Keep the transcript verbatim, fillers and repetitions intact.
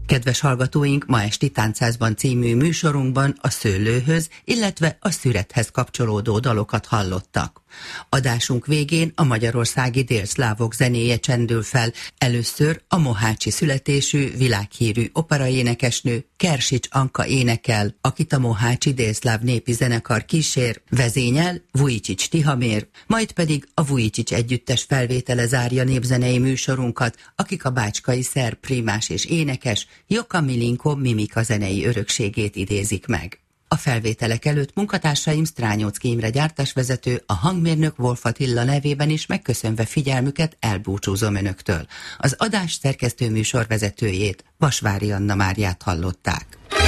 Kedves hallgatóink, ma esti Tánchászban című műsorunkban a szőlőhöz, illetve a szürethez kapcsolódó dalokat hallottak. Adásunk végén a magyarországi délszlávok zenéje csendül fel, először a mohácsi születésű, világhírű operaénekesnő Kersics Anka énekel, akit a mohácsi délszláv népi zenekar kísér, vezényel Vujicic Tihamér, majd pedig a Vujicic együttes felvétele zárja népzenei műsorunkat, akik a bácskai szerb prímás és énekes Joka Milinko Mimika zenei örökségét idézik meg. A felvételek előtt munkatársaim Strányóczky Imre gyártásvezető, a hangmérnök Wolf Attila nevében is megköszönve figyelmüket elbúcsúzom önöktől. Az adás szerkesztő műsorvezetőjét, Vasvári Anna Máriát hallották.